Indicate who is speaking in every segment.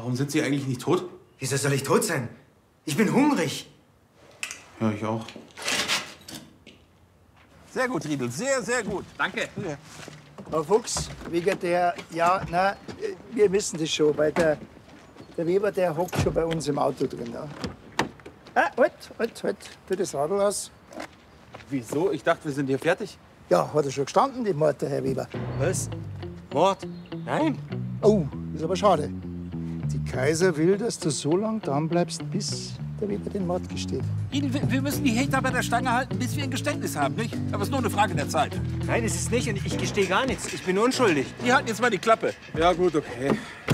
Speaker 1: Warum sind Sie eigentlich nicht tot?
Speaker 2: Wieso soll ich tot sein? Ich bin hungrig.
Speaker 1: Ja, ich auch.
Speaker 3: Sehr gut, Riedel, sehr, sehr gut.
Speaker 1: Danke.
Speaker 4: Herr Fuchs, wegen der, ja, na, wir wissen das schon, weil der Weber, der hockt schon bei uns im Auto drin. Ja. Halt, tu das Radl aus.
Speaker 1: Wieso? Ich dachte, wir sind hier fertig.
Speaker 4: Ja, hat er schon gestanden, die Mord, der Herr Weber.
Speaker 3: Was? Mord? Nein.
Speaker 4: Oh, ist aber schade. Die Kaiser will, dass du so lange dran bleibst, bis der Weber den Mord gesteht.
Speaker 3: Riedel, wir müssen die Hater bei der Stange halten, bis wir ein Geständnis haben, nicht? Aber es ist nur eine Frage der Zeit.
Speaker 2: Nein, es ist nicht und ich gestehe gar nichts. Ich bin unschuldig.
Speaker 3: Die halten jetzt mal die Klappe.
Speaker 1: Ja, gut, okay.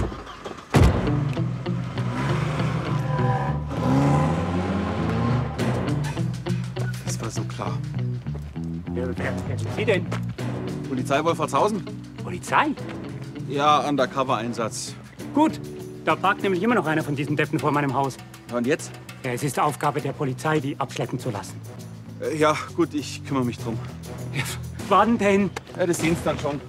Speaker 1: Das war so klar.
Speaker 5: Wer sind Sie denn?
Speaker 1: Polizei Wolfertshausen?
Speaker 5: Polizei?
Speaker 1: Ja, Undercover-Einsatz.
Speaker 5: Gut. Da parkt nämlich immer noch einer von diesen Deppen vor meinem Haus.
Speaker 1: Und jetzt?
Speaker 5: Ja, es ist Aufgabe der Polizei, die abschleppen zu lassen.
Speaker 1: Ja, gut, ich kümmere mich drum.
Speaker 5: Ja, wann denn?
Speaker 1: Ja, das sehen Sie dann schon.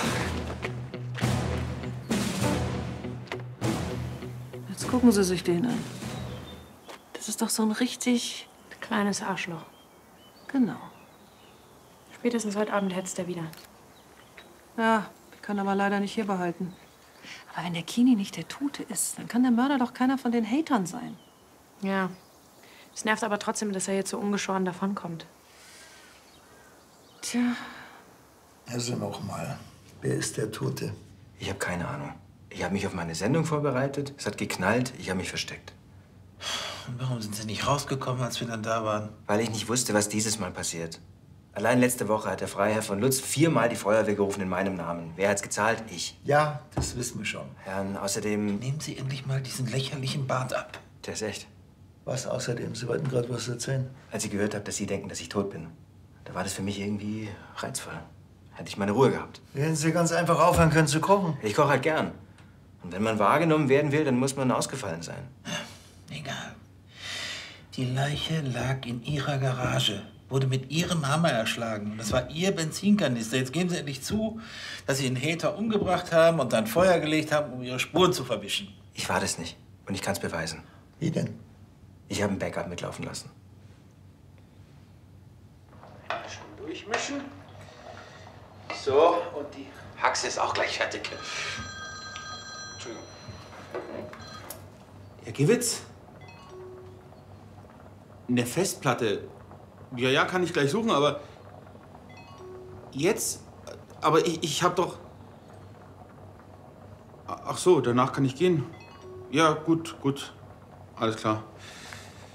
Speaker 6: Jetzt gucken Sie sich den an. Das ist doch so ein richtig kleines Arschloch. Genau.
Speaker 7: Spätestens heute Abend hetzt er wieder.
Speaker 6: Ja, ich kann aber leider nicht hier behalten. Aber wenn der Kini nicht der Tote ist, dann kann der Mörder doch keiner von den Hatern sein.
Speaker 7: Ja. Es nervt aber trotzdem, dass er jetzt so ungeschoren davonkommt.
Speaker 6: Tja.
Speaker 4: Also noch mal, wer ist der Tote?
Speaker 2: Ich habe keine Ahnung. Ich habe mich auf meine Sendung vorbereitet. Es hat geknallt. Ich habe mich versteckt.
Speaker 8: Und warum sind Sie nicht rausgekommen, als wir dann da waren?
Speaker 2: Weil ich nicht wusste, was dieses Mal passiert. Allein letzte Woche hat der Freiherr von Lutz 4-mal die Feuerwehr gerufen in meinem Namen. Wer hat's gezahlt? Ich.
Speaker 4: Ja, das wissen wir schon.
Speaker 2: Herrn, außerdem...
Speaker 8: Nehmen Sie endlich mal diesen lächerlichen Bart ab.
Speaker 2: Der ist echt.
Speaker 4: Was außerdem? Sie wollten gerade was erzählen.
Speaker 2: Als ich gehört habe, dass Sie denken, dass ich tot bin, da war das für mich irgendwie reizvoll. Hätte ich meine Ruhe gehabt.
Speaker 4: Hätten Sie ganz einfach aufhören können zu kochen.
Speaker 2: Ich koche halt gern. Und wenn man wahrgenommen werden will, dann muss man ausgefallen sein.
Speaker 8: Egal. Die Leiche lag in Ihrer Garage. Wurde mit Ihrem Hammer erschlagen. Und das war Ihr Benzinkanister. Jetzt geben Sie endlich zu, dass Sie den Hater umgebracht haben und dann Feuer gelegt haben, um Ihre Spuren zu verwischen.
Speaker 2: Ich war das nicht. Und ich kann es beweisen.
Speaker 4: Wie denn?
Speaker 2: Ich habe ein Backup mitlaufen lassen.
Speaker 3: Schön durchmischen. So, und die Haxe ist auch gleich fertig. Entschuldigung. Herr Gewitz?
Speaker 1: Eine Festplatte. Ja, kann ich gleich suchen, aber... Jetzt? Aber ich hab doch... Ach so, danach kann ich gehen. Ja, gut. Alles klar.